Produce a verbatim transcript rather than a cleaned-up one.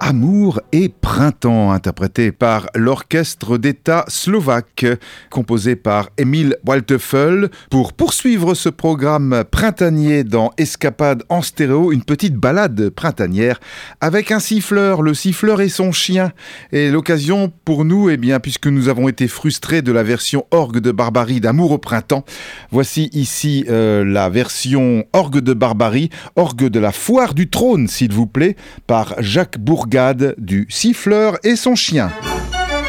Amour et printemps, interprété par l'orchestre d'État slovaque, composé par Emil Waldteufel. Pour poursuivre ce programme printanier dans Escapade en stéréo, une petite balade printanière avec un siffleur, le siffleur et son chien. Et l'occasion pour nous, eh bien, puisque nous avons été frustrés de la version orgue de Barbarie d'Amour au printemps, voici ici euh, la version orgue de Barbarie, orgue de la Foire du Trône, s'il vous plaît, par Jacques Bourgade du Siffleur et son chien.